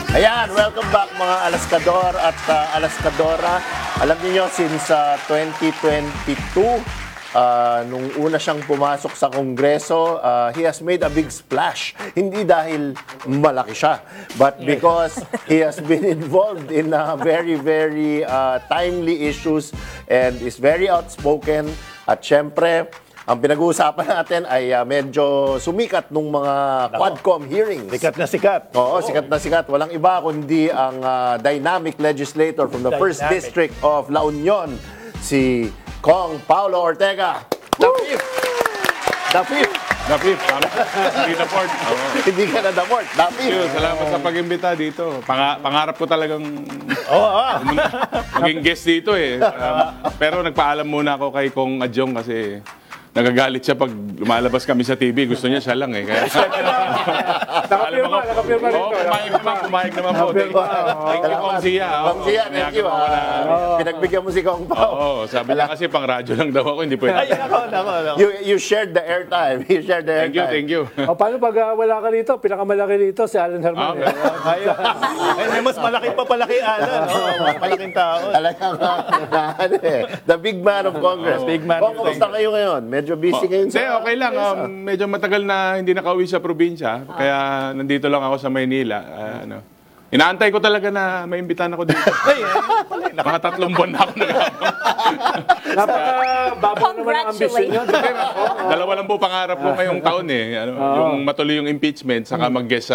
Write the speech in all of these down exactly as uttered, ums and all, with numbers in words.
Ayan, welcome back mga Alaskador at uh, Alaskadora. Alam niyo since uh, twenty twenty-two, uh, nung una siyang pumasok sa Kongreso, uh, he has made a big splash. Hindi dahil malaki siya, but because he has been involved in uh, very, very uh, timely issues and is very outspoken. At syempre, ang pinag-uusapan natin ay uh, medyo sumikat nung mga Quadcom hearings. Sikat na sikat. Oo, sikat na sikat. Walang iba kundi ang uh, dynamic legislator from the first Dynamic. District of La Union, si Kong Paulo Ortega. The fifth! The fifth! Napip, hindi na port. Hindi ka na daport. The fifth! Salamat sa pag-imbita dito. Panga pangarap ko talagang Oo, oo. maging guest dito eh. Um, pero nagpaalam muna ako kay Kong Adjong kasi nagagalit siya pag lumalabas kami sa T V. Gusto niya siya lang eh. Kaya, Nakapirma, nakapirma rin Oo, ko. pumayag naman, pumayag naman po. Thank you, thank you Kong Sia. Kong Sia, thank you. ah. Pinagbigyan mo si Kong Pao. Oo, sabi niya kasi pang radyo lang daw ako, hindi pwede. Ay, nako, nako, nako. You, you shared the airtime. You shared the Thank you, airtime. thank you. O, paano pag uh, wala ka rito? Pinakamalaki rito si Alan Herman. Ah, eh. Ay, ay, may mas malaki pa pala kay Alan. Oh, mas malaking tao. Talagang uh, ano eh, the big man of Congress. Big man Kong, of kumusta kayo ngayon? Medyo busy ngayon Hindi, sa... okay lang. Um, medyo matagal na hindi nakauwi sa probinsya. Kaya nandito lang ako sa Maynila. Ah, ano. Inaantay ko talaga na maimbitahan ako dito. Ay, ay, pala. Mga tatlong buwan na ako nag Napaka-baba naman ang ambisyon nyo. Dalawa lang po pangarap ko ngayong taon eh. Ano, yung matuloy yung impeachment, saka mag-guest sa...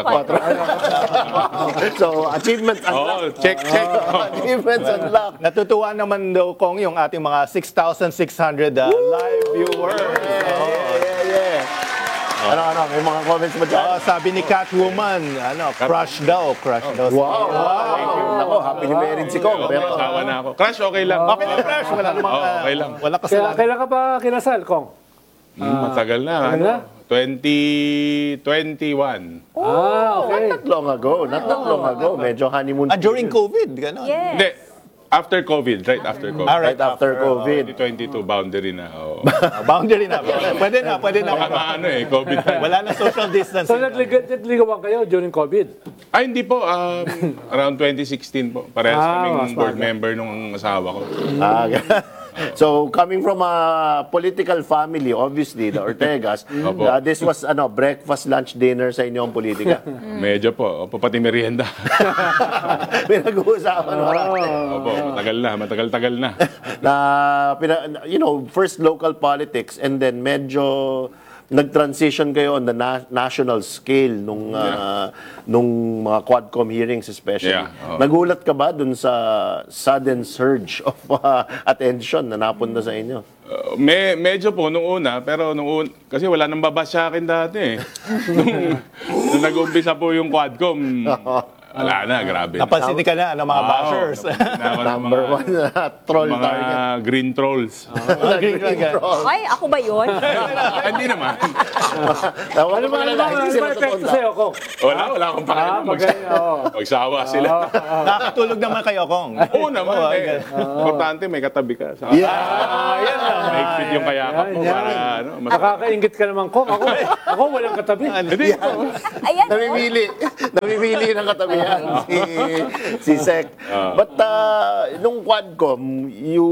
So, achievements unlocked. Oo, check, check. Achievements unlocked. Natutuwa naman daw, Kong, yung ating mga six thousand six hundred uh, live viewers. Yeah, yeah, yeah. Ano, ano, may mga comments ba dyan? Oh, sabi ni Catwoman, ano, crush daw, crush daw. Wow! Wow! Ako, happy ni married si Kong. Pero, Tawa na ako. Crash, okay lang. Okay lang, crush. Wala namang, Oo, okay lang. wala Kaya, kasalanan. kailan ka pa kinasal, Kong? Hmm, matagal na. Tagal Ano? na? twenty twenty-one. Ah, okay. not long ago, not that long ago. Medyo honeymoon. Ah, during COVID, gano'n. Yes. Hindi. After COVID, right after COVID. Ah, Right after COVID. twenty twenty-two, boundary na. Oo. Ah, boundary na. Pwede na, pwede na. Baka ano eh, COVID na. Wala na social So, distancing. nagliga- nagligawan kayo during COVID? Ay, hindi po. Um, around twenty sixteen po. Parehas Ah, kaming mas board bago. member nung asawa ko. Ah, so, coming from a political family, obviously, the Ortegas, Opo. uh, this was ano breakfast, lunch, dinner sa inyong politika. Medyo po. Opo, pati merienda. Pinag-uusapan mo lang. Opo, matagal na. Matagal-tagal na. Na, pina, you know, first local politics and then medyo nag-transition kayo on the na- national scale nung uh, nung mga Quadcom hearings especially. Yeah, oo. Nagulat ka ba dun sa sudden surge of uh, attention na napunta sa inyo? Uh, me medyo po nung una, pero nung un kasi wala nang babas sa akin dati eh. nung, nung nag-umpisa po yung Quadcom, wala na, grabe. Napansin ka na, ano, mga Oo, bashers. napansin na ako ng Number mga, one uh, troll mga target. green trolls. Ah, green flag, ah. Troll. Ay, ako ba yun? Ah, Hindi naman. Tawa Ano ko ba, na ano lang, ba, hindi ano sila ba epekto totoo. sa'yo, Kong? Wala, wala akong pakialam. Ah, Magsa magaling, oo. magsawa sila. Nakakatulog naman kayo, Kong. Oo naman. Oo, eh. Importante, may katabi ka. Sa Yeah. Ah, yan lang. Maigpit yung kayakap mo Yan, yan. para ano, mas Nakakaingit ka naman, Kong. Ako, ako walang katabi. Hindi. Ayan. Namimili. Namimili ng katabihan si, si Sec. But uh, nung Quadcom, you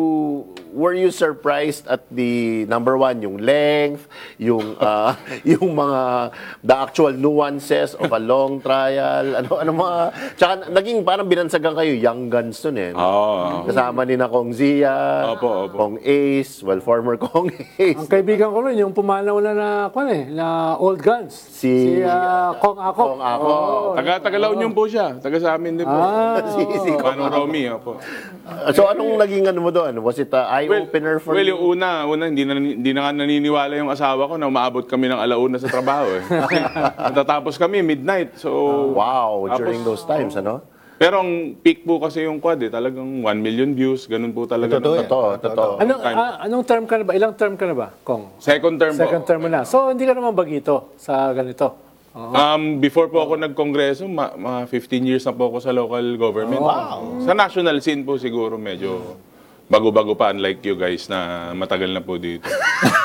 were you surprised at the number one, yung length, yung uh, yung mga the actual nuances of a long trial, ano ano mga tsaka naging parang binansagan kayo young guns dun eh. no? Oo. Kasama ni na Kong Zia, Opo, opo. Kong Ace, well former Kong Ace. Ang kaibigan ko rin, yung pumanaw na na, kwan eh, na old guns. Si- Si ah, Kong Ako. Kong Ako. Oo. Taga Tagalaw niyo po siya. Taga sa amin din po. Ah, si, si Kong Manong Romy, opo. So anong naging ano mo doon? Was it a eye-opener for well, you? yung una, una hindi na hindi na nga naniniwala yung asawa ko na umaabot kami ng alauna sa trabaho eh. Natatapos kami midnight. So Wow, Tapos- during those times, ano? pero ang peak po kasi yung quad eh, talagang one million views, ganun po talaga. Totoo yan. Totoo, totoo. Anong, ah, anong term ka na ba? Ilang term ka na ba, Kong? Second term Second po. term mo na. So, hindi ka naman bagito sa ganito. Um, before po ako nagkongreso, ma mga fifteen years na po ako sa local government. Sa national scene po siguro medyo bago-bago pa unlike you guys na matagal na po dito.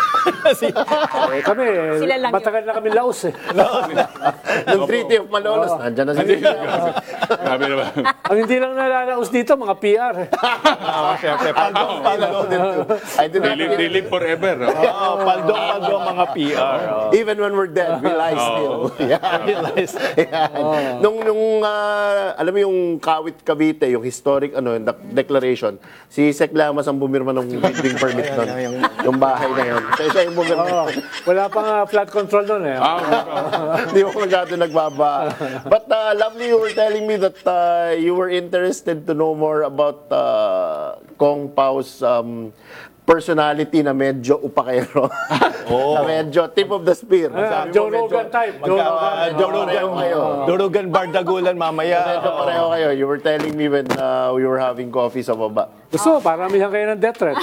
Eh, kami, Sila lang matagal na kami laos eh. Yung Treaty of Malolos, nandyan na Hindi. sila. Sabi naman. Ang hindi lang nalalaos dito, mga P R eh. Oo, syempre. Paldong, paldong. I do not They live, they live forever. No? Oo, paldong, paldong mga P R. oo. Even when we're dead, we lie still. Yeah. Yan. Nung, nung ah, alam mo yung Kawit Cavite, yung historic ano, yung dec- declaration, si Sec Lamas ang bumirma ng building permit doon. Yung bahay na yun. Siya, siya yung bumirma. Oh, wala pang uh, flood control doon eh. Ah, Hindi mo masyado nagbaba. But uh, lovely, you were telling me that uh, you were interested to know more about uh, Kong Pau's um, personality na medyo upakero. Na medyo tip of the spear. Ah, Sabi mo, Joe medyo- Rogan type. Joe Magka, Rogan. uh, Joe Rogan, Pareho kayo. Durugan Bardagulan mamaya. Medyo pareho kayo. You were telling me when uh, we were having coffee sa baba. Gusto mo, paramihan kayo ng death threat.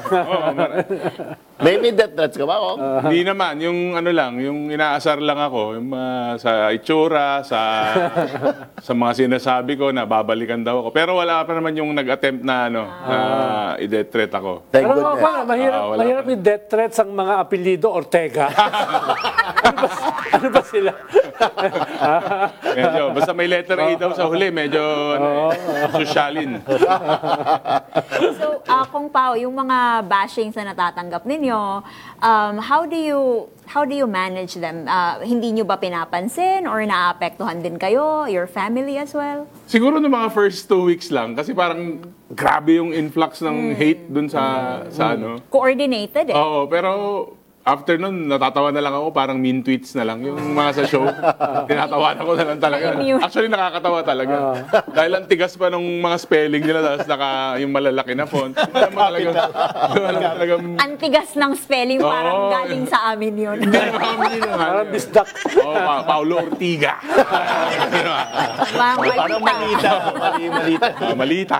May may death threats ka ba, Kong? Hindi naman, yung ano lang, yung inaasar lang ako, yung mga sa itsura, sa sa mga sinasabi ko na babalikan daw ako. Pero wala pa naman yung nag-attempt na ano, na i-death threat ako. Thank Pero goodness. pa, mahirap, Ah, wala mahirap pa. yung death threats ang mga apelido Ortega. ano, ba, ano ba sila? Medyo, basta may letter A daw sa huli, medyo ano, eh, sosyalin. So, uh, Kung Pao, yung mga bashings na natatanggap ninyo, um, how do you how do you manage them? Uh, hindi nyo ba pinapansin or naapektuhan din kayo, your family as well? Siguro ng mga first two weeks lang, kasi parang grabe yung influx ng hate dun sa, sa ano. Coordinated eh. Oo, pero after nun, natatawa na lang ako, parang mean tweets na lang. Yung mga sa show, tinatawanan ko na lang talaga. Mute. Actually, nakakatawa talaga. Dahil ang tigas pa nung mga spelling nila, tapos naka, yung malalaki na font. Alam mo talaga, alam mo talaga, Antigas ng spelling, parang Oo. galing sa amin yun. hindi na makamili na. Parang bisdak. Oh, pa- Paulo Ortiga. Parang Parang malita. Mali, malita. Ah, malita.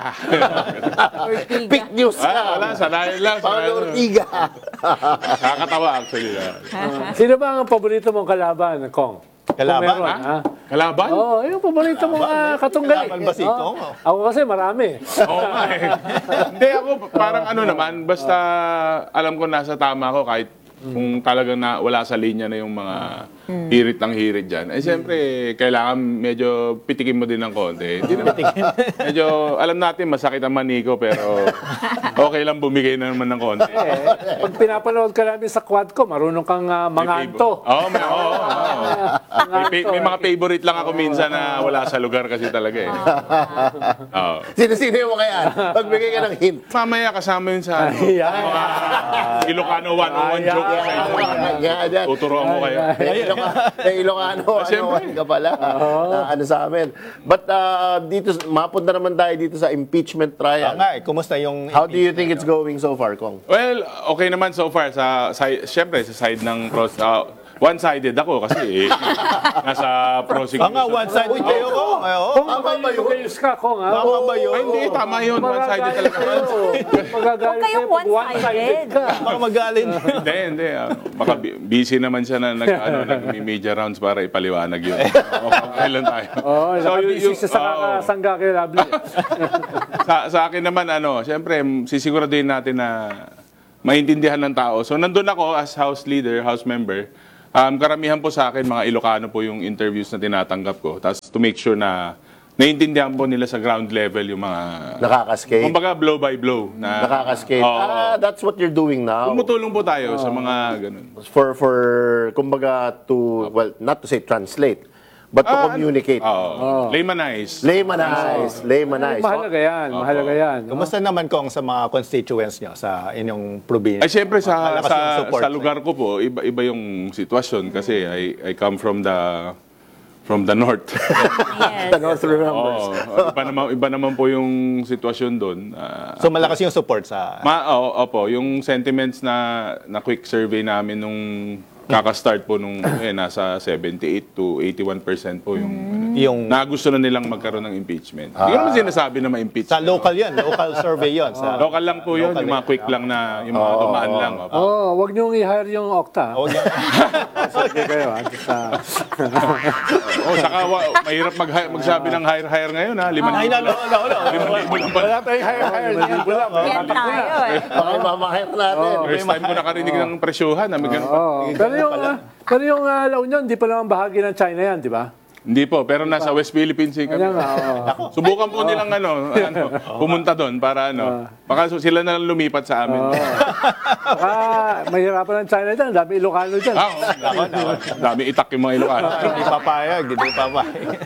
Ortiga. Fake news ah, ka. wala, sanayin lang. Paulo sanayin lang. Ortiga. Nakakatawa actually. ah. Sino ba ang paborito mong kalaban, Kong? Kung Kalaban, meron, ha? ha? Kalaban? Oo, yung paborito mong uh, katunggali. Kalaban ba si Oo. Kong? Ako kasi marami. Oo nga eh. Hindi ako, parang ano naman, basta alam ko nasa tama ako kahit kung talagang na, wala sa linya na yung mga hirit ng hirit dyan. Eh siyempre, kailangan medyo pitikin mo din ng konti. Hindi naman, medyo, alam natin masakit ang maniko, pero okay lang bumigay na naman ng konti. Eh, pag pinapanood ka namin sa Quadcom, marunong kang uh, manganto. Oo, may, oo, oo. May, may, may mga favorite lang ako minsan na wala sa lugar kasi talaga eh. Oo. Sino-sino yung mga yan? Pagbigay ka ng hint. Mamaya kasama yun sa ano, Ayan. mga Ilocano one oh one joke sa inyo. Yan, yan. Tuturuan ko kayo. May Ilocano, may Ilocano, ano Siyempre. ka pala, na ano sa amin. But uh, dito, mapunta naman tayo dito sa impeachment Oo trial. nga eh, kumusta yung... How do you think it's going so far, Kong? Well, okay naman so far sa side, syempre sa side ng pros. Uh, one-sided ako kasi eh, nasa prosecution. Ah nga, one-sided Uy, kayo ko. Oo. Kung Tama ba yun? magayos ka, Kong, ha? Tama ba yun? Ay, hindi, tama yun. One-sided talaga. Magagalit Huwag kayong kayo pag one-sided. ka. Baka magaling. Hindi, hindi. ah. Baka bu- busy naman siya na nag, ano, nag-media rounds para ipaliwanag yun. Okay lang tayo. Oo, So, nakabisi yung- siya sa oo. kakasangga kay Lovely. sa, sa akin naman, ano, siyempre, sisiguraduhin natin na maintindihan ng tao. So, nandun ako as house leader, house member. Um, karamihan po sa akin, mga Ilocano po yung interviews na tinatanggap ko. Tapos to make sure na naiintindihan po nila sa ground level yung mga... Nakakaskate? Kumbaga, blow by blow. Na, Nakakaskate? Oo. Ah, that's what you're doing now. Tumutulong po tayo sa mga ganun. For, for, kumbaga, to, well, not to say translate, but to Ah, communicate. Oo. Laymanize. Laymanize. Laymanize. Mahalaga yan, mahalaga yan. no? Kumusta naman kong sa mga constituents nyo sa inyong probinsya? Ay, siyempre sa, Malakas yung sa, support sa lugar ko po, iba, iba yung sitwasyon kasi I, I come from the from the north. Yes. The North remembers. Oo. Iba naman, iba naman po yung sitwasyon doon. Ah, So malakas yung support sa... ma, oo, opo, yung sentiments na, na quick survey namin nung kaka-start po nung eh, nasa seventy-eight to eighty-one percent po yung ano, yung na gusto na nilang magkaroon ng impeachment. Hindi ko naman sinasabi na ma-impeach. sa local yan, local survey yon. Sa, Local lang po yun, Local yung mga yan. quick lang na, yung mga dumaan lang. Opo. Oo, oh, wag niyong i-hire yung Okta. Huwag yan. Sige kayo, ha? Sa, Oh, saka wa- mahirap mag magsabi ng hire-hire ngayon, ha? Liman Ay, libo no, lang. no, no, no. Liman libo lang pala. Wala tayong hire-hire niyan. Yan tayo eh. Baka mamahir natin. First time ko nakarinig ng presyuhan. Na may ganun pa. oh. Pero yung, ah, pero yung uh, La Union, di pa naman bahagi ng China yan, di ba? Hindi po, pero nasa West Philippine Sea kami. Ayan nga, oo. Subukan po nilang ano, ano, pumunta doon para ano, baka su- sila na lang lumipat sa amin. Baka mahirapan ng China dyan, dami Ilocano dyan. Ah, oo. Dami itak yung mga Ilocano. Hindi papayag, hindi papayag.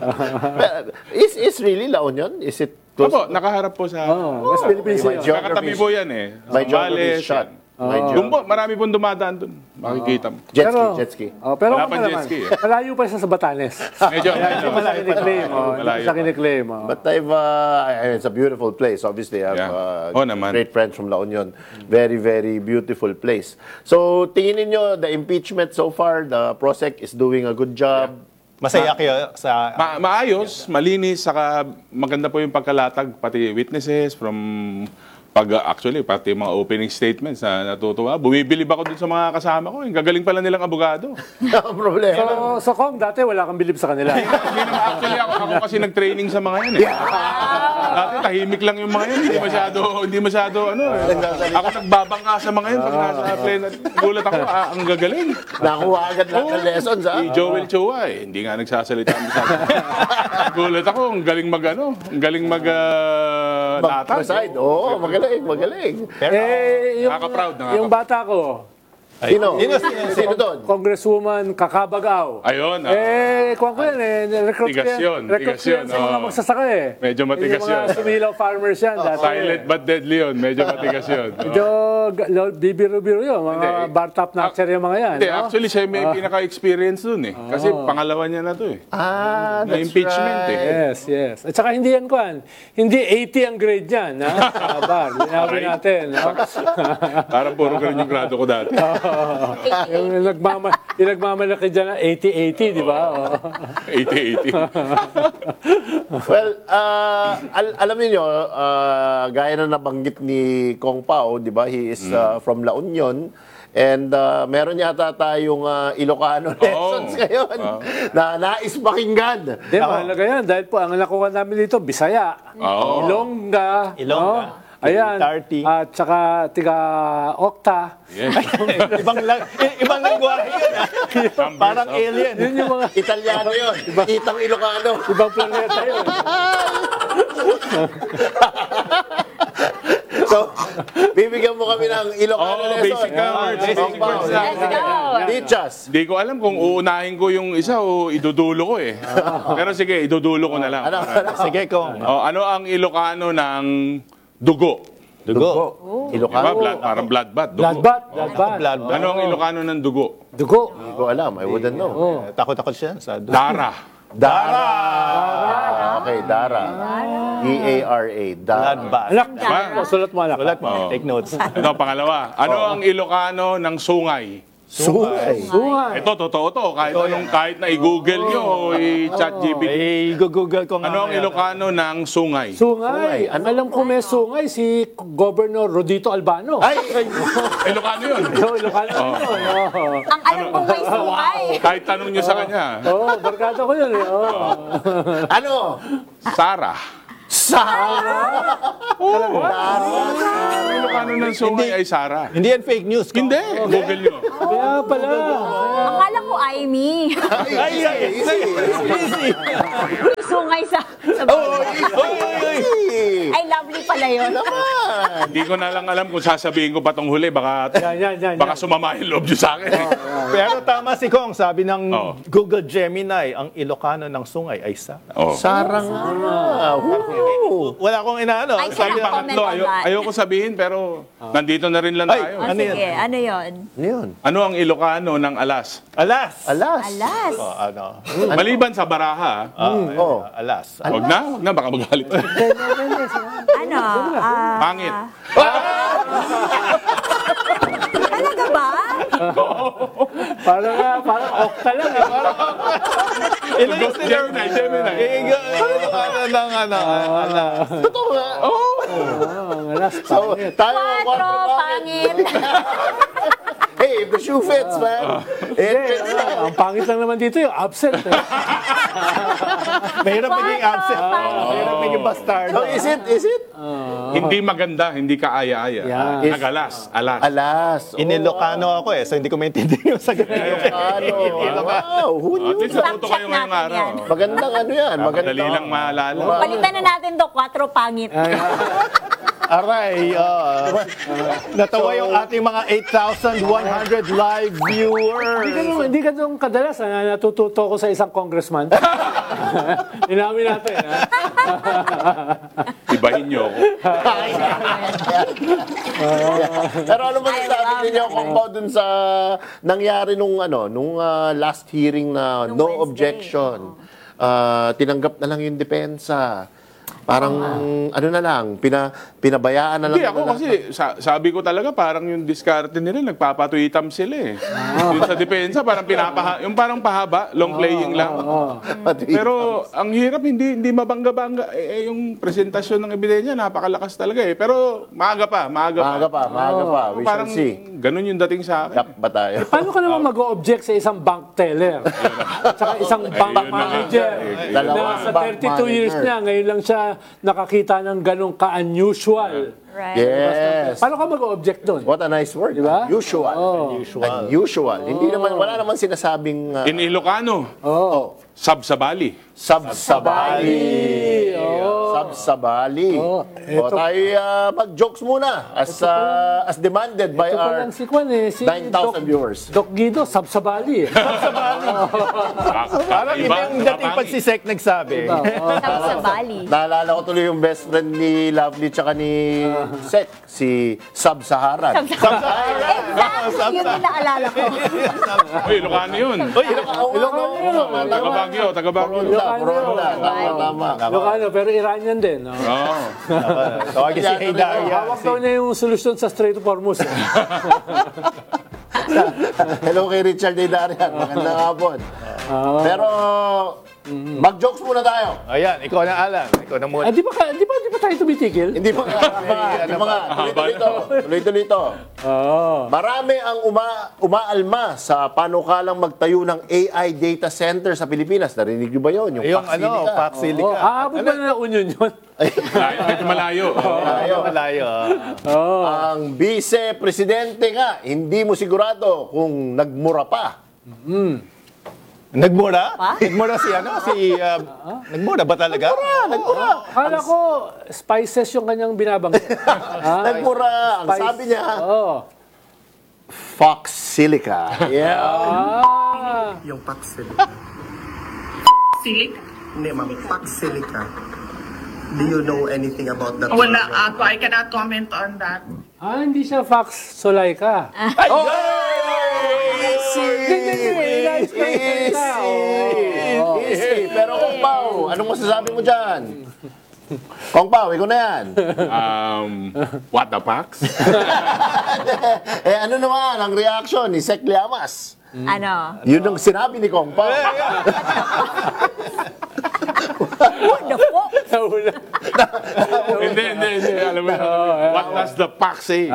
Is, is really La Union? Is it close? Opo, nakaharap po sa... Oh, West Philippines My yun. geography Nakatabi po yan eh. My geography is Zambales, shot. yan. My Doon geography. po, marami pong dumadaan doon. Makikita mo. Jet ski, Pero- jet ski. Oh, pero Wala kung pang jet naman, ski eh. malayo pa siya sa Batanes. Medyo, Kaya hindi mo siya kiniklaim. Oh, hindi mo Malayo siya pa. kiniklaim. Oh. But I've, uh, it's a beautiful place. Obviously, I have Yeah. uh, Oh, naman. great friends from La Union. Very, very beautiful place. So, tingin niyo the impeachment so far, the PROSEC is doing a good job. Masaya kayo sa... Ma- maayos, malinis, saka maganda po yung pagkalatag, pati witnesses from pag actually pati mga opening statements na natutuwa. Bumibilib ako dun sa mga kasama ko. Yung gagaling pala nilang abogado. Ang problema. So, so Kong, dati wala kang bilib sa kanila. Hindi naman actually ako, ako kasi nag-training sa mga yan eh. Dati tahimik lang yung mga yan, hindi masyado hindi masyado ano. Eh. Ako nagbabangka sa mga yan pag nasa plane. Gulat ako, ah, ang gagaling. Nakuha agad lang ng lessons, ha? Si Joel Chua eh, hindi nga nagsasalita masyado. Gulat ako, ang galing mag ano, ang galing mag uh, latag. Mag-preside. Oo, magaling, magaling. eh, yung, Nakaka-proud, nakaka- yung bata ko, Sino? Sino, sino, Sino doon? Congresswoman Kakabagaw. Ayun, ah. Eh, kuwan ko yan eh. Recruit ko Tigas yan. yun, Recruit tigas ko yan yun, sa mga oo. magsasaka eh. Medyo matigas Yung mga yun. sumilaw farmers yan dati. Silent but deadly yun. Medyo matigas yun. Oo. Medyo ga- lo- bibiro-biro yun. Mga Hindi. bar top notcher yung mga yan. Hindi, no? actually siya may pinaka-experience dun eh. Kasi pangalawa niya na to eh. Ah, Na that's impeachment right. eh. Yes, yes. At saka hindi yan kwan. Hindi eighty ang grade niyan. Ha? Sa bar. Linawin Right. natin. No? Parang puro ganun yung grado ko dati. yung, nagmama, yung nagmamalaki dyan na eighty eighty, di ba? Oh. eighty eighty. Well, uh, al- alam niyo, uh, gaya na nabanggit ni Kong Pao, di ba? He is uh, from La Union. And uh, meron yata tayong uh, Ilocano lessons ngayon na nais pakinggan. Hindi, mahalaga yan. Dahil po, ang nakuha namin dito, Bisaya, Oo. Ilongga, Ilongga. no? Ayan, Tarty. at saka tiga Okta. Yes. ibang lang, ibang lengguwahe yun, ha? Parang alien. Yun yung mga Italiano yun. Itang Ilocano. ibang planeta yun. So, bibigyan mo kami ng Ilocano Oo, lesson. basic uh, words. Basic Basic words words. lang. Let's go! Teach us. Hindi ko alam kung uunahin ko yung isa o idudulo ko eh. Pero sige, idudulo ko na lang. Ano? ano? Sige, Kong. Oh, ano ang Ilocano ng dugo? Dugo. Diba? Ilocano. Blood, parang bloodbath. Dugo. Bloodbath, bloodbath. Blood. Ano ang Ilocano ng dugo? Dugo. Hindi ko alam. I wouldn't know. Takot-takot siya sa dugo. Dara. Dara. Okay, Dara. D A R A. Dara. Bloodbath. Anak, Diba? sulat mo anak. Sulat mo. Oo. Take notes. Ito, pangalawa. Ano ang Ilocano ng sungay? Sungay. Sungay. Ito, totoo to. Kahit, anong, kahit na i-google nyo o i-chat G P T. Eh, google ko nga. Ano ang Ilocano ng sungay? Sungay. Sungay. Alam ko may sungay si Governor Rodito Albano. Ay! Ilocano yun. So, Ilocano yun. Oo. Ang alam kong may sungay. Kahit tanong nyo sa kanya. Oo, barkada ko yun eh. Oo. Ano? Sara. Sara. Ang Ilocano ng sungay ay Sara. Hindi yan fake news. Kong. Hindi. Google nyo. Kaya pala. Akala ko ay me. Ay, ay, ay. Easy. May sungay sa, sa Oh, easy. Ay, lovely pala yun. Hindi ko na lang alam kung sasabihin ko pa tong huli. Baka, Yan, yan, yan. baka sumama yung loob nyo sa akin. Pero tama si Kong. Sabi ng Oo. Google Gemini, ang Ilocano ng sungay ay sa. Oh. Sara nga. Woo. Wala akong inaano. Ay, Sa Comment pangatlo, on ayo, that. ayoko sabihin pero nandito na rin lang Ay, tayo. Oh, Ano yan? sige, ano yun? Ano yun? Ano ang Ilocano ng alas? Alas. Alas. Alas. Oh, ano? Maliban sa baraha, Ah, Oh. alas. wag na, wag na, baka magalit. Ano? Ah, Pangit. talaga ba? Parang nga, parang Okta lang eh. Parang Ilan Gemini, Gemini. Ilocano ng ano? Alas. Totoo nga. ang alas So, pangit. tayo Quatro, quattro pangit. pangit. Eh, Hey, if the shoe fits, man. It Eh, fits. ah, ang pangit lang naman dito yung absent. Eh. Mahirap maging Quatro absent. pangitos. Mahirap maging bastardo. So, is it? Is it? Hindi maganda, hindi kaaya-aya. Yeah. Ah, Nagalas, alas. Alas. Oh, Inilocano ako eh, so hindi ko maintindihan yung sagot niyo. Ano? Wow, who At knew? least natuto kayo Check ngayong natin araw. yan. Magandang ano yan. Madali Magandang. lang maalala. Palitan na natin to, quattro pangit. Aray, uh, natawa yung ating mga eight thousand one hundred live Hindi ka viewers. nung, hindi ka nung kadalas na natututo ko sa isang congressman. Inamin natin, ha? Ibahin niyo ako. Pero ano ba I sabi love ninyo that. kung dun sa nangyari nung ano, nung ah, last hearing na Nung no Wednesday, objection. Ah, tinanggap na lang yung depensa. Parang ano na lang, pina, pinabayaan na lang. Hindi, ako nila. kasi sa- sabi ko talaga parang yung diskarte nila, nagpapatuitam sila eh. Yung sa depensa, parang pinapaha, yung parang pahaba, long playing lang. Pero ang hirap, hindi hindi mabangga-bangga. Eh, eh, yung presentasyon ng ebidensya, napakalakas talaga eh. Pero maaga pa, maaga, Maaga pa, maaga pa. We shall Parang see. ganun yung dating sa akin. Kap ba tayo? Paano ka naman mag-o-object sa isang bank teller? At saka isang bank Ayun na nga. manager. Dalawang Na sa bank thirty-two years manager. niya, ngayon lang siya nakakita ng ganong ka-unusual. Right. Yes. Paano ka mag-o-object doon? What a nice word. Di ba? Unusual. Oh. Unusual. Unusual. Hindi naman, wala naman sinasabing uh, In Ilocano, Oh. Sabsabali. sabsabali. Oh. Sabsabali. Oh. O tayo uh, mag-jokes muna as uh, as demanded by Ito pa our lang si Kwan eh. Si nine thousand Doc- viewers. Doc Guido, sabsabali eh. Parang hindi yung dating pag si Sek nagsabi. Tapos sa Bali. Naalala ko tuloy yung best friend ni Lovely tsaka ni Sek, si Sub-Saharan. Exactly, yun yung naalala ko. Uy, Ilocano yun. Uy, Ilocano yun. Taga Baguio, taga Baguio. Corona, Corona. Tama, tama. Ilocano, pero Iranian din. No? Oo. Tawagin si Haydaria. Hawak daw niya yung solusyon sa Strait of Hormuz. Eh. Hello kay Richard Aydarian. Magandang hapon. Pero, mag-jokes muna tayo. Ayan, ikaw na Alan. Ikaw na muna. Ah, di ba, ka- di ba, di ba tayo tumitigil? Hindi pa nga, di pa nga, di pa nga. Tuloy-tuloy ito. Tuloy-tuloy ito. Oo. Marami ang uma, umaalma sa panukalang magtayo ng A I data center sa Pilipinas. Narinig niyo ba yun? Yung, Yung ano, Paxilica. Oh, Paxilica. aabot ba na ng union yun? Malayo, medyo malayo. Malayo. Malayo. Oo. Ang vice-presidente nga, hindi mo sigurado kung nagmura pa. Nagmura? Pa? Nagmura si ano? Si, uh, nagmura ba talaga? Nagmura, nagmura. Akala ko, spices yung kanyang binabanggit. Ah, Nagmura. Ang spice. sabi niya, Oo. Fox Silica. Yeah. Ah. Yung Paxilica. Silica? Hindi, ma'am. Paxilica. Do you know anything about that? Wala ako. I cannot comment on that. Ah, hindi siya Fox Solaika. Oh! Easy! Easy! Easy! Pero Kung Pao, anong masasabi mo dyan? Kung Pao, ikaw na yan. Um, what the Pax? Eh ano naman ang reaction ni Sek Llamas? Ano? Yun ang sinabi ni Kung Pao. What the fuck? hindi, hindi, hindi. Alam mo, what does the Pax say?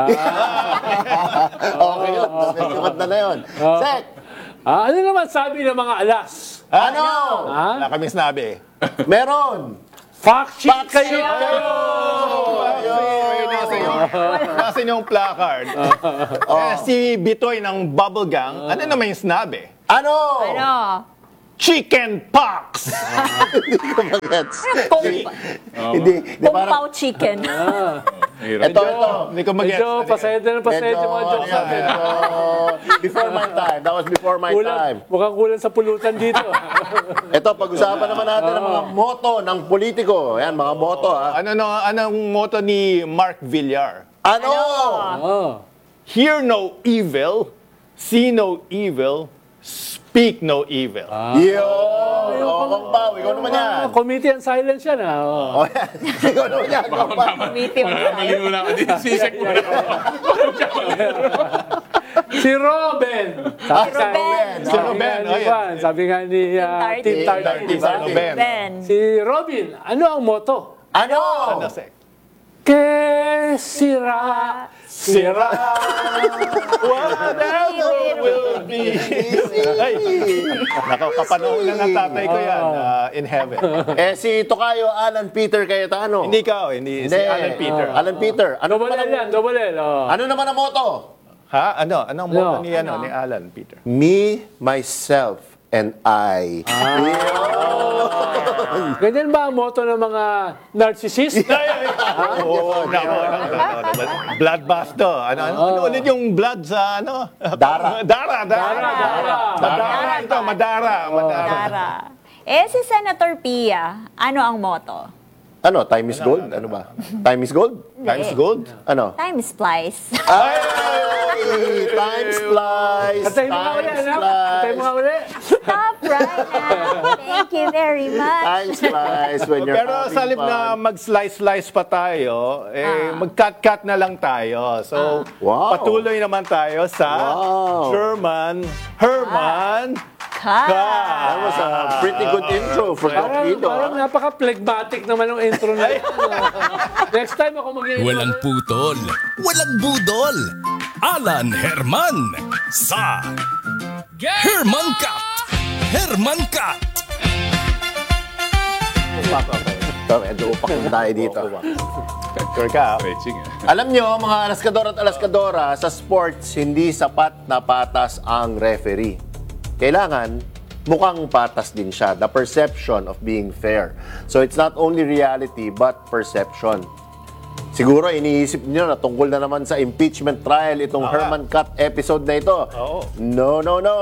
Okay yun. Nasikat na na yun. Sek, Ah, ano naman sabi ng mga alas? ano? Wala kami sinabi. Meron. Fact sheet Fact kayo! sheet kayo! Ayun, nasa yung, nasa yung placard. Eh, si Bitoy ng Bubble Gang, ano naman yung sinabi? Ano? Ano? Chicken pox! Hindi ko magets. Kung, Hindi. Hindi kung parang. pao chicken. Hirap. Ito, ito. Hindi ko mag-gets. Medyo pasayad na pasayad yung mga jokes ano, natin. medyo before my time. That was before my time. Kulang, mukhang kulang sa pulutan dito. Ito, pag-usapan naman natin ang mga moto ng politiko. Ayan, mga moto, ha? Ano no, anong motto ni Mark Villar? Ano? Oh. Hear no evil, see no evil, speak no evil. Yo! O, Kung Pao, ikaw naman yan. Ah, committee and silence yan ah. Oh. O, yan. Ikaw naman yan, Kung Pao. Meeting. Maliwala ka din. Sisek mo na. Si Robin! Sabi Si Ruben. Sabi Si nga Ruben, ni oh, yan. Juan, sabi nga ni uh, Tardy. Team Tardy, Tardy, di ba? Tardy. Ben. Ben. Si Robin, ano ang motto? Ano? Ano, Sek? Que sira, sira. Whatever will be. Ay, nako, kapanahon na ng tatay ko yan uh, in heaven. Eh, si Tokayo Alan Peter Cayetano. Hindi ka, oh, hindi. Si Hindi. Alan Peter. Alan Peter. Ano Double naman L yan, ang, double L. Oh. ano naman ang motto? Ha? Ano? Anong motto Ano? ni, ano, ni Alan Peter? Me, myself, and I. Ganyan ba ang motto ng mga narcissist? Oo, nako, nako, nako. Bloodbath to. Ano, ano, ano ulit yung blood sa ano? Dara. Dara, dara. Dara, dara. Madara ito, madara. Madara. Tara. Eh, si Senator Pia, ano ang motto? Ano, time is gold? Ano ba? Time is gold? Times gold? Ano? Time splice. Ay! Time flies! Katay mo nga Time uli, anak. Katay mo nga flies! uli. Stop right now. Thank you very much. Time flies when you're Pero having sa halip fun. na mag-slice-slice pa tayo, eh, mag-cut-cut na lang tayo. So, Wow. patuloy naman tayo sa Wow. Sherman Herman Ka. That was a pretty good intro for Parang, Torpedo. parang ah. napaka-phlegmatic naman ang intro na yun. Next time ako mag-intro. Walang putol, walang budol. Alan Herman sa Herman Cut. Herman Cut. Ito, medyo upak na tayo dito. Sure ka? Stretching eh. Alam nyo, mga alaskador at alaskadora, sa sports, hindi sapat na patas ang referee. Kailangan, mukhang patas din siya. The perception of being fair. So it's not only reality, but perception. Siguro, iniisip niyo na tungkol na naman sa impeachment trial itong Herman Cut episode na ito. Oo. No, no, no.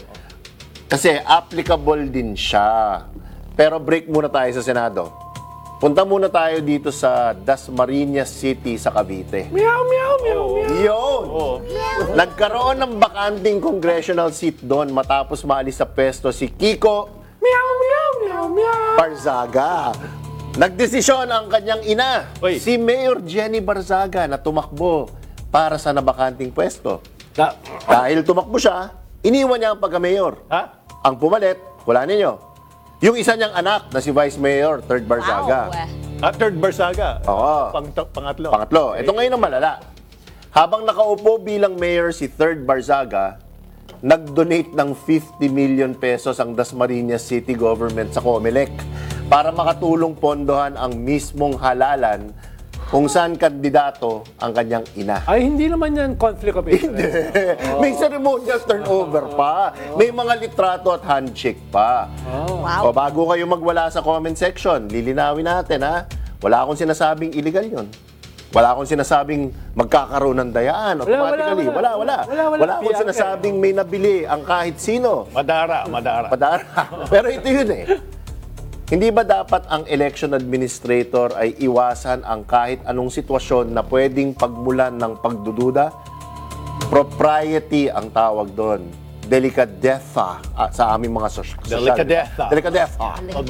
Kasi applicable din siya. Pero break muna tayo sa Senado. Punta muna tayo dito sa Dasmariñas City sa Cavite. Meow, meow, meow, meow. Yun! Nagkaroon ng bakanting congressional seat doon matapos maalis sa pwesto si Kiko Meow, meow, meow, meow. Barzaga. Nagdesisyon ang kanyang ina, Uy. si Mayor Jenny Barzaga, na tumakbo para sa nabakanting pwesto. Da- Dahil tumakbo siya, iniwan niya ang pagka-mayor. Ha? Ang pumalit, wala ninyo. Yung isa niyang anak na si Vice Mayor, Third Barzaga. Wow. Ah, third Barsaga. Oo. Pang, pangatlo. Pangatlo, ito ngayon ang malala. Habang nakaupo bilang mayor si Third Barzaga, nag-donate ng fifty million pesos ang Dasmariñas City Government sa Comelec para makatulong pondohan ang mismong halalan kung saan kandidato ang kanyang ina. Ay, hindi naman yan conflict of interest. May ceremonial turnover pa. May mga litrato at handshake pa. Wow. O bago kayo magwala sa comment section, lilinawin natin ha. Wala akong sinasabing illegal yon. Wala akong sinasabing magkakaroon ng dayaan automatically. wala, Wala, wala. wala. Wala, wala. Wala akong sinasabing may nabili ang kahit sino. Madara, madara. Padara. Pero ito yun eh. Hindi ba dapat ang election administrator ay iwasan ang kahit anong sitwasyon na pwedeng pagmulan ng pagdududa? Propriety ang tawag doon. Delicadeza ah, sa aming mga sos- social. Delicadeza. Delicadeza.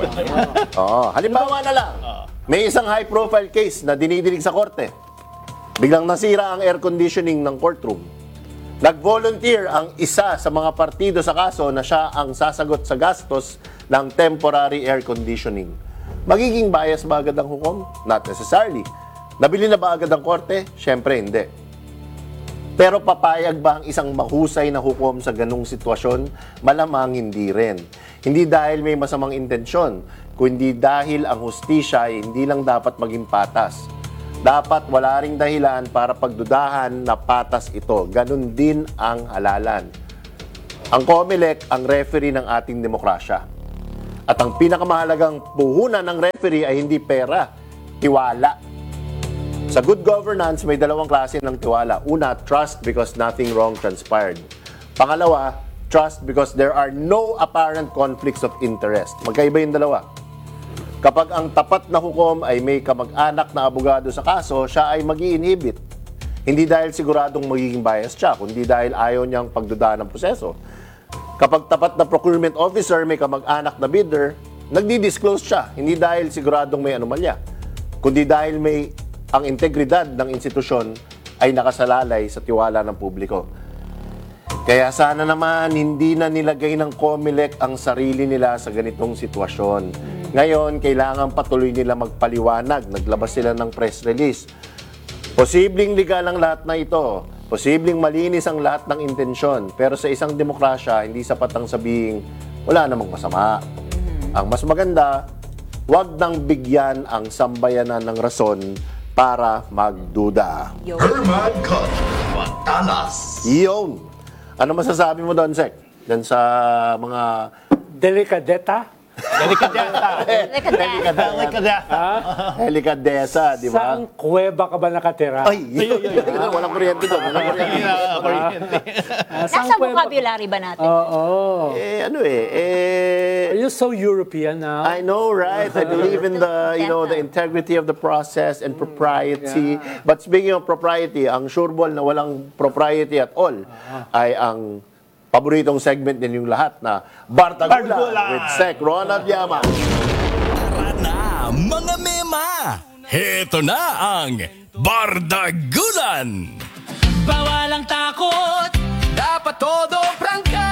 Oo. Halimbawa na lang, may isang high-profile case na dinidinig sa korte. Biglang nasira ang air conditioning ng courtroom. Nag-volunteer ang isa sa mga partido sa kaso na siya ang sasagot sa gastos ng temporary air conditioning. Magiging bias ba agad ang hukom? Not necessarily. Nabili na ba agad ang korte? Siyempre hindi. Pero papayag ba ang isang mahusay na hukom sa ganung sitwasyon? Malamang hindi rin. Hindi dahil may masamang intensyon, kundi dahil ang hustisya ay hindi lang dapat maging patas. Dapat wala ring dahilan para pagdudahan na patas ito. Ganun din ang halalan. Ang COMELEC ang referee ng ating demokrasya. At ang pinakamahalagang puhunan ng referee ay hindi pera, tiwala. Sa good governance, may dalawang klase ng tiwala. Una, trust because nothing wrong transpired. Pangalawa, trust because there are no apparent conflicts of interest. Magkaiba yung dalawa. Kapag ang tapat na hukom ay may kamag-anak na abogado sa kaso, siya ay mag-i-inhibit. Hindi dahil siguradong magiging bias siya, kundi dahil ayaw niyang pagdudahan ng proseso. Kapag tapat na procurement officer may kamag-anak na bidder, nagdi-disclose siya, hindi dahil siguradong may anomalya, kundi dahil may ang integridad ng institusyon ay nakasalalay sa tiwala ng publiko. Kaya sana naman hindi na nilagay ng COMELEC ang sarili nila sa ganitong sitwasyon. Ngayon, kailangan patuloy nila magpaliwanag. Naglabas sila ng press release. Posibleng legal ang lahat na ito. Posibleng malinis ang lahat ng intensyon. Pero sa isang demokrasya, hindi sapat ang sabihing wala namang masama. Ang mas maganda, wag nang bigyan ang sambayanan ng rason para magduda. Yo. Herman Cut, Matalas. Iyon. Ano masasabi mo doon, Sek? Doon sa mga... Delicadeta? Delikadeta. Delikadesa. Delikadeta. Delikadesa, di ba? Saan kuweba ka ba nakatira? Ay, walang kuryente doon. Walang kuryente. Ah, saan Nasa kuweba- vocabulary ba natin? Oo. Eh, ano eh, eh... Are you so European now? I know, right? I believe in the, you know, the integrity of the process and propriety. But speaking of propriety, ang sureball na walang propriety at all ay ang paboritong segment din yung lahat na Bartagula Bartagula! with Sec Ronald Llama. Tara na, mga mema! Heto na ang Bardagulan! Bawal ang takot, dapat todo prangka.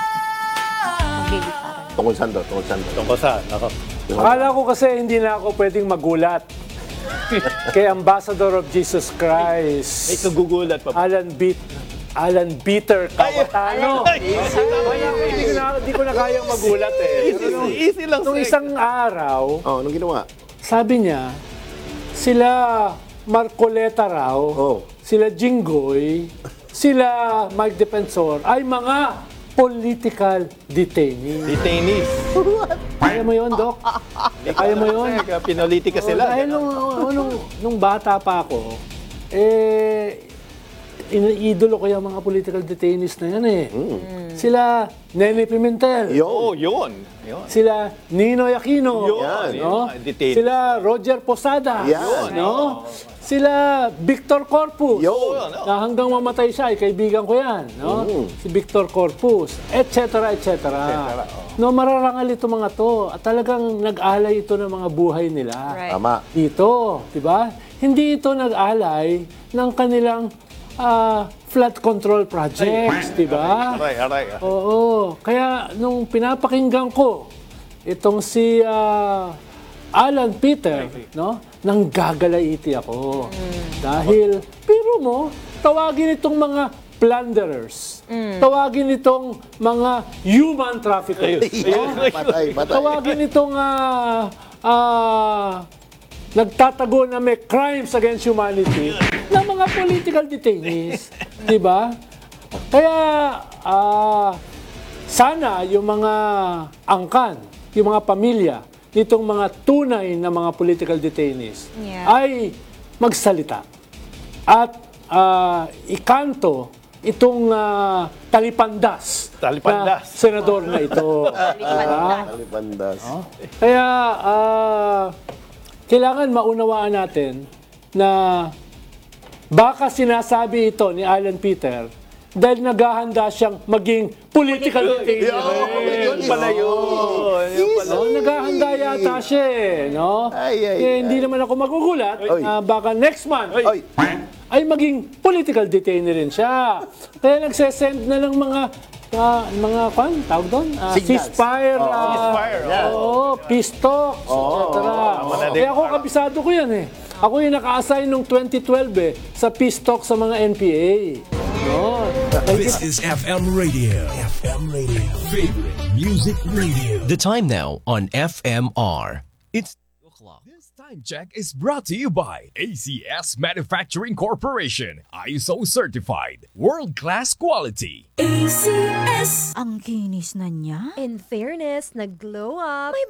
Tungkol saan to? Tungkol saan to? Tungkol saan? Ako. Akala ko kasi hindi na ako pwedeng magulat. Kay Ambassador of Jesus May Christ, kagugulat pa. Alan Beat, Alan Peter Cayetano. Kaya hindi ko na, hindi ko na kayang magulat eh. Easy, easy lang. Nung Sek. isang araw, Oh, anong ginawa? sabi niya, sila Marcoleta raw, Oh. sila Jinggoy, sila Mike Defensor ay mga political detainees. Detainees. Kaya mo yun, Doc? Kaya mo yun? Sek, Pinolitika Oh, sila. dahil nung, nung, nung bata pa ako, eh, iniidolo ko yung mga political detainees na yan eh. Sila Nene Pimentel. Oo, yun. Yun. Sila Ninoy Aquino. Yun. No? Yun. Detained. Sila Roger Posada. Yan. No? Sila Victor Corpus. Yun. Na hanggang mamatay siya, ay kaibigan ko yan. No? Si Victor Corpus, et cetera, et cetera. No, mararangal ito mga to. At talagang nag-alay ito ng mga buhay nila. Right. Tama. Dito, di ba? Hindi ito nag-alay ng kanilang ah, flood control projects, di ba? Aray, aray. Oo. Kaya nung pinapakinggan ko itong si ah, Alan Peter, no? Nang gagalaiti ako. Dahil, pero mo, tawagin itong mga plunderers. Tawagin itong mga human traffickers. no? Patay, patay. Tawagin itong ah, ah, nagtatago na may crimes against humanity ng mga political detainees. Di ba? Kaya, ah, sana yung mga angkan, yung mga pamilya, nitong mga tunay na mga political detainees Yeah. ay magsalita. At ah, ikanto itong ah, talipandas, Talipandas. na senador na ito. Talipandas. Talipandas. Kaya, ah, kailangan maunawaan natin na baka sinasabi ito ni Alan Peter dahil naghahanda siyang maging political detainee. Yun pala yun. Yun pala. No, naghahanda yata siya eh, no? Ay, ay, eh, hindi naman ako magugulat Oy. na baka next month Oy. ay maging political detainee rin siya. Kaya nagsesend na ng mga ah, mga kwan, tawag doon? Ah, Signals. ceasefire. ah, Ceasefire, Oo, peace talks, et cetera. na din. Kaya ako, kabisado ko yan eh. Ako yung naka-assign nung twenty twelve eh, sa peace talk sa mga N P A. No. This is F M Radio. F M Radio. Favorite music radio. The time now on F M R. It's two o'clock. This time check is brought to you by A C S Manufacturing Corporation. I S O certified. World-class quality. A C S. Ang kinis na niya. In fairness, nag-glow up. May